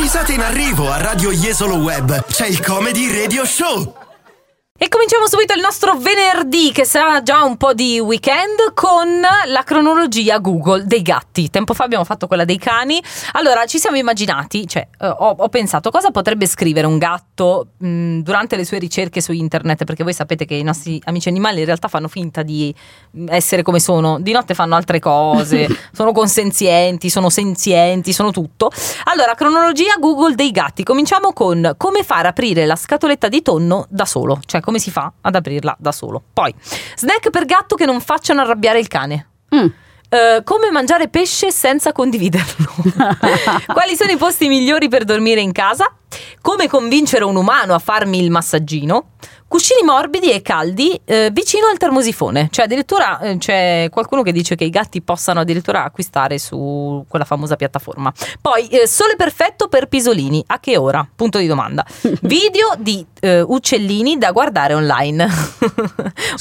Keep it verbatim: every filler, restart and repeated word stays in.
Risate in arrivo a Radio Jesolo Web. C'è il Comedy Radio Show. E cominciamo subito il nostro venerdì, che sarà già un po' di weekend, con la cronologia Google dei gatti. Tempo fa abbiamo fatto quella dei cani. Allora ci siamo immaginati, cioè eh, ho, ho pensato cosa potrebbe scrivere un gatto mh, durante le sue ricerche su internet, perché voi sapete che i nostri amici animali in realtà fanno finta di essere come sono, di notte fanno altre cose, sono consenzienti, sono senzienti, sono tutto. Allora, cronologia Google dei gatti. Cominciamo con come far aprire la scatoletta di tonno da solo, cioè come si fa ad aprirla da solo. Poi snack per gatto che non facciano arrabbiare il cane. mm. Uh, come mangiare pesce senza condividerlo. Quali sono i posti migliori per dormire in casa? Come convincere un umano a farmi il massaggino. Cuscini morbidi e caldi eh, vicino al termosifone. Cioè addirittura eh, c'è qualcuno che dice che i gatti possano addirittura acquistare su quella famosa piattaforma. Poi eh, sole perfetto per pisolini. A che ora? Punto di domanda. Video di eh, uccellini da guardare online.